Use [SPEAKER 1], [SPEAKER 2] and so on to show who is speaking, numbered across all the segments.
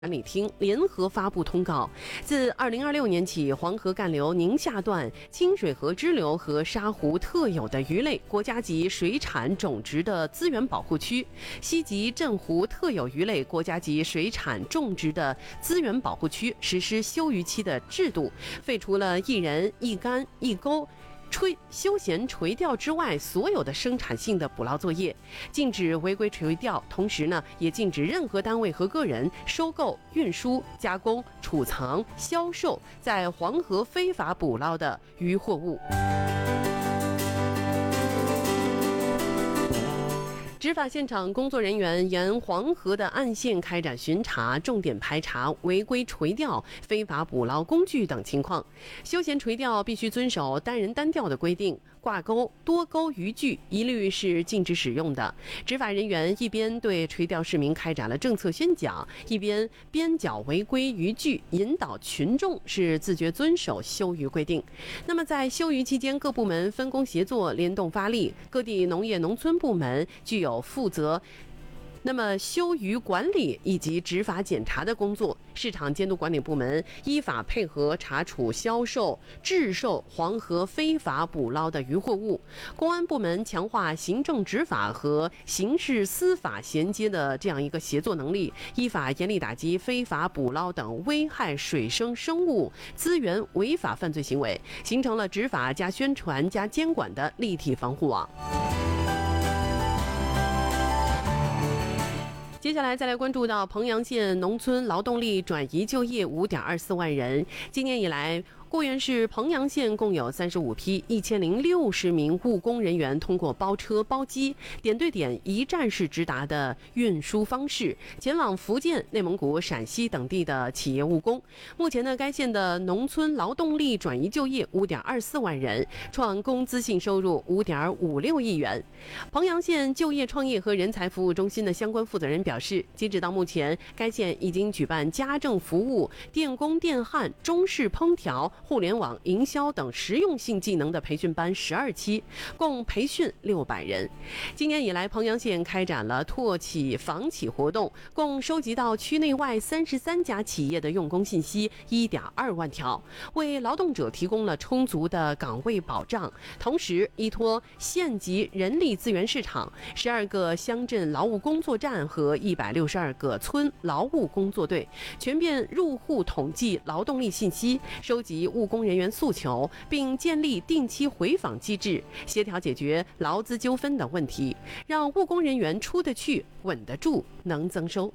[SPEAKER 1] 管理厅联合发布通告，自2026年起，黄河干流宁夏段清水河支流和沙湖特有的鱼类国家级水产种植的资源保护区、西极镇湖特有鱼类国家级水产种植的资源保护区实施休渔期的制度，废除了一人一竿一钩休闲垂钓之外所有的生产性的捕捞作业，禁止违规垂钓，同时呢，也禁止任何单位和个人收购、运输、加工、储藏、销售在黄河非法捕捞的渔获物。执法现场工作人员沿黄河的岸线开展巡查，重点排查违规垂钓、非法捕捞工具等情况。休闲垂钓必须遵守单人单钓的规定，挂钩、多钩渔具一律是禁止使用的。执法人员一边对垂钓市民开展了政策宣讲，一边边缴违规渔具，引导群众是自觉遵守休渔规定。那么在休渔期间，各部门分工协作，联动发力，各地农业农村部门具有负责休渔管理以及执法检查的工作，市场监督管理部门依法配合查处销售、制售黄河非法捕捞的渔获物，公安部门强化行政执法和刑事司法衔接的这样一个协作能力，依法严厉打击非法捕捞等危害水生生物资源违法犯罪行为，形成了执法加宣传加监管的立体防护网。接下来再来关注到彭阳县农村劳动力转移就业5.24万人。今年以来，固原市彭阳县共有35批1060名务工人员通过包车包机、点对点一站式直达的运输方式，前往福建、内蒙古、陕西等地的企业务工。目前呢，该县的农村劳动力转移就业5.24万人，创工资性收入5.56亿元。彭阳县就业创业和人才服务中心的相关负责人表示，截止到目前，该县已经举办家政服务、电工电焊、中式烹调、互联网营销等实用性技能的培训班12期，共培训600人。今年以来，彭阳县开展了拓企访企活动，共收集到区内外33家企业的用工信息1.2万条，为劳动者提供了充足的岗位保障。同时，依托县级人力资源市场、12个乡镇劳务工作站和162个村劳务工作队，全面入户统计劳动力信息，收集务工人员诉求，并建立定期回访机制，协调解决劳资纠纷等问题，让务工人员出得去、稳得住、能增收。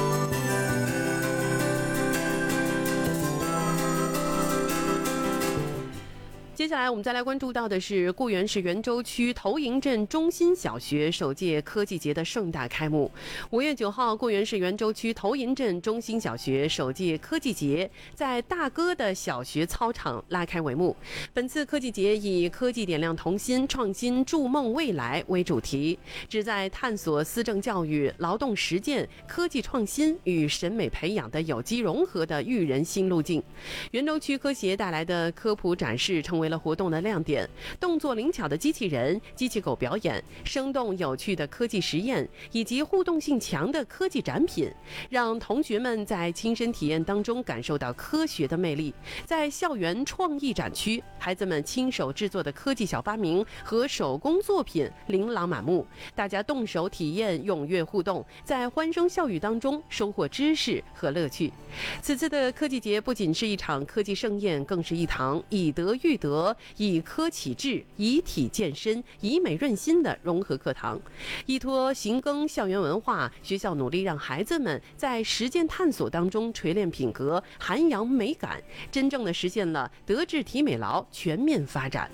[SPEAKER 1] 接下来我们再来关注到的是固原市元州区头营镇中心小学首届科技节的盛大开幕。5月9号，固原市元州区头营镇中心小学首届科技节在大哥的小学操场拉开帷幕。本次科技节以科技点亮童心、创新筑梦未来为主题，旨在探索思政教育、劳动实践、科技创新与审美培养的有机融合的育人新路径。元州区科协带来的科普展示成为了活动的亮点，动作灵巧的机器人、机器狗表演，生动有趣的科技实验，以及互动性强的科技展品，让同学们在亲身体验当中感受到科学的魅力。在校园创意展区，孩子们亲手制作的科技小发明和手工作品琳琅满目，大家动手体验，踊跃互动，在欢声笑语当中收获知识和乐趣。此次的科技节不仅是一场科技盛宴，更是一堂以德育德、以科启智、以体健身、以美润心的融合课堂。依托行耕校园文化，学校努力让孩子们在实践探索当中锤炼品格、涵养美感，真正的实现了德智体美劳全面发展。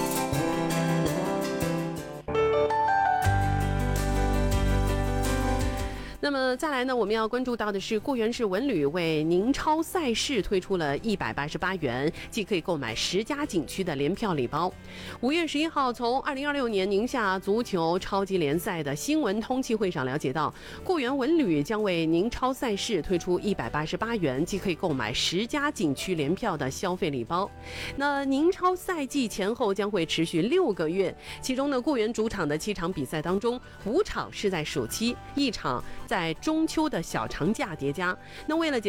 [SPEAKER 1] 那么再来呢，我们要关注到的是固原市文旅为宁超赛事推出了188元即可以购买10家景区的联票礼包。5月11号，从2026年宁夏足球超级联赛的新闻通气会上了解到，固原文旅将为宁超赛事推出188元即可以购买10家景区联票的消费礼包。那宁超赛季前后将会持续6个月，其中呢，固原主场的7场比赛当中，5场是在暑期，1场在中秋的小长假叠加。那为了